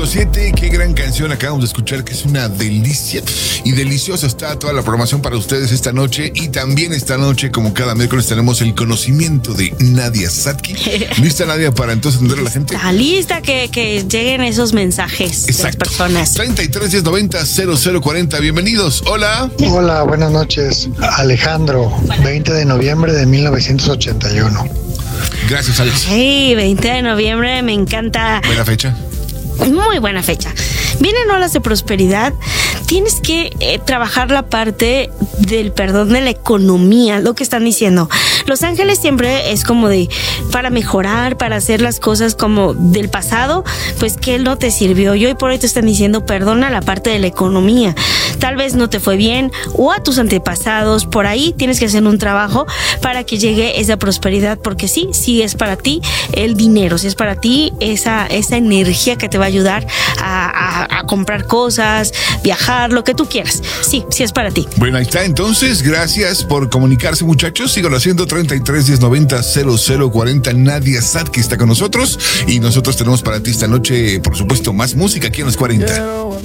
100.7, qué gran canción acabamos de escuchar, que es una delicia. Y deliciosa está toda la programación para ustedes esta noche. Y también esta noche, como cada miércoles, tenemos el conocimiento de Nadia Sadki. ¿Lista, Nadia, para entonces atender a la gente? Está lista que lleguen esos mensajes. Exacto. De las personas. 33 1090 0040, bienvenidos. Hola. Hola, buenas noches. Alejandro, 20 de noviembre de 1981. Gracias, Alex. Sí, 20 de noviembre, me encanta. Buena fecha. Muy buena fecha. Vienen olas de prosperidad. Tienes que trabajar la parte del perdón de la economía, lo que están diciendo. Los ángeles siempre es como de para mejorar, para hacer las cosas como del pasado, pues que no te sirvió. Y hoy por hoy te están diciendo perdona la parte de la economía. Tal vez no te fue bien o a tus antepasados. Por ahí tienes que hacer un trabajo para que llegue esa prosperidad, porque sí es para ti el dinero, sí es para ti esa energía que te va a ayudar a comprar cosas, viajar, lo que tú quieras. Sí es para ti. Bueno, ahí está. Entonces, gracias por comunicarse, muchachos. Síganlo haciendo. 33 1090 0040. Nadia Sadki está con nosotros y nosotros tenemos para ti esta noche, por supuesto, más música aquí en los 40.